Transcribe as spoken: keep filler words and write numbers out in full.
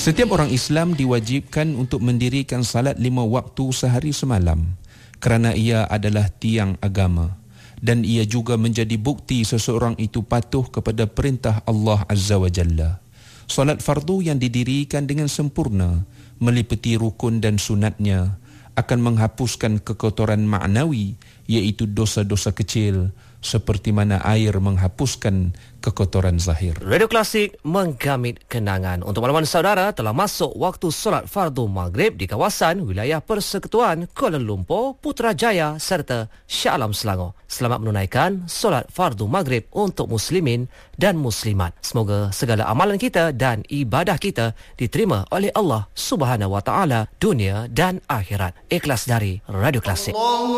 Setiap orang Islam diwajibkan untuk mendirikan salat lima waktu sehari semalam kerana ia adalah tiang agama dan ia juga menjadi bukti seseorang itu patuh kepada perintah Allah Azza wa Jalla. Salat fardu yang didirikan dengan sempurna meliputi rukun dan sunatnya akan menghapuskan kekotoran maknawi iaitu dosa-dosa kecil seperti mana air menghapuskan kekotoran zahir. Radio Klasik menggamit kenangan. Untuk makluman saudara, telah masuk waktu solat fardu maghrib di kawasan wilayah Persekutuan Kuala Lumpur, Putrajaya serta Shah Alam Selangor. Selamat menunaikan solat fardu maghrib untuk muslimin dan muslimat. Semoga segala amalan kita dan ibadah kita diterima oleh Allah Subhanahu Wa Taala dunia dan akhirat. Ikhlas dari Radio Klasik.